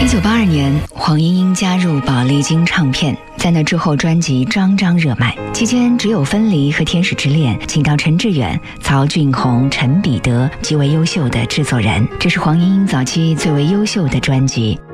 1982年，黄莺莺加入宝丽金唱片，在那之后专辑张张热卖，期间《只有分离》和《天使之恋》请到陈志远、曹俊宏、陈彼得极为优秀的制作人，这是黄莺莺早期最为优秀的专辑。